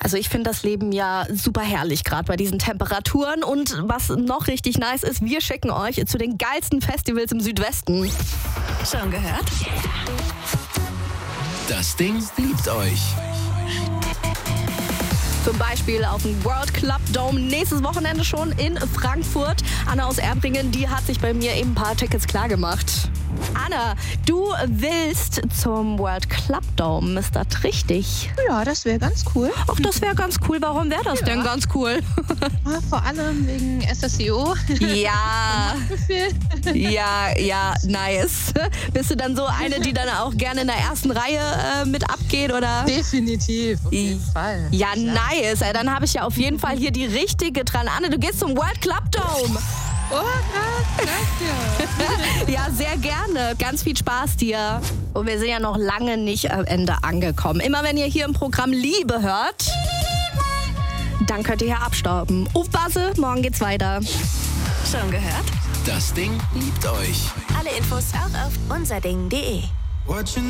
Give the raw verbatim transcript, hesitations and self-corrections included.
Also ich finde das Leben ja super herrlich, gerade bei diesen Temperaturen. Und was noch richtig nice ist, wir schicken euch zu den geilsten Festivals im Südwesten. Schon gehört? Das Ding liebt euch. Zum Beispiel auf dem World Club Dome nächstes Wochenende schon in Frankfurt. Anna aus Erbringen, die hat sich bei mir eben ein paar Tickets klargemacht. Anna, du willst zum World Club Dome, ist das richtig? Ja, das wäre ganz cool. Ach, das wäre ganz cool. Warum wäre das Ja. denn ganz cool? Ja, vor allem wegen S S C O. Ja, Befehl. ja, ja, nice. Bist du dann so eine, die dann auch gerne in der ersten Reihe äh, mit abgeht, oder? Definitiv, auf jeden Fall. Ja, nice. Ey, dann habe ich ja auf jeden Fall hier die richtige dran. Anne, du gehst zum World Club Dome. Oh, krass, danke. Ja, sehr gerne. Ganz viel Spaß dir. Und wir sind ja noch lange nicht am Ende angekommen. Immer wenn ihr hier im Programm Liebe hört, dann könnt ihr hier abstauben. Aufpasse, morgen geht's weiter. Schon gehört? Das Ding liebt euch. Alle Infos auch auf unser Ding punkt de.